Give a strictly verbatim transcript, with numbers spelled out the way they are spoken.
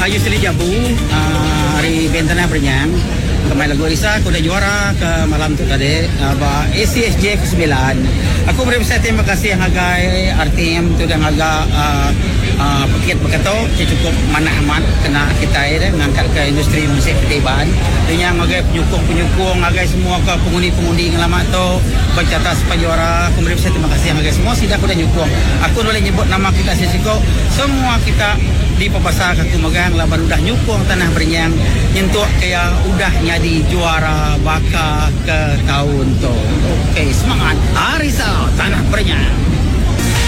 Hayu Sili Jabu, uh, hari bentana bernyang. Kemai lagu Risa, aku dah juara ke malam tu tadi. Uh, ba A C S J ke sembilan. Aku berusaha terima kasih yang agai R T M tu dan agak uh, uh, paket berkata cukup mana amat kena kita ya mengangkat ke industri musik ketiban. Dengan agai penyukung-penyukung, agai semua ke pengundi-pengundi yang lama tu bercata sepanjang juara. Aku berusaha terima kasih yang agai semua sudah aku dah nyukung. Aku boleh nyebut nama kita sesiko. Semua kita di Papasa Kaku Megang laban udah nyukung tanah bernyang nyentuh kaya udah nyadi juara baka ke tahun tu. Okey, semangat Arisa tanah bernyang.